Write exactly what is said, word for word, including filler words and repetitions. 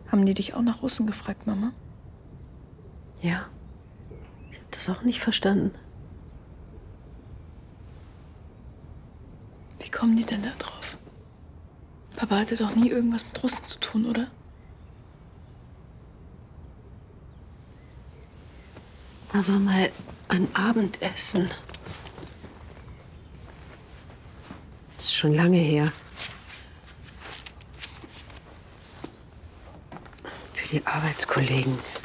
Haben die dich auch nach Russen gefragt, Mama? Ja. Ich habe das auch nicht verstanden. Wie kommen die denn da drauf? Papa hatte doch nie irgendwas mit Russen zu tun, oder? Da war mal ein Abendessen. Das ist schon lange her. Für die Arbeitskollegen.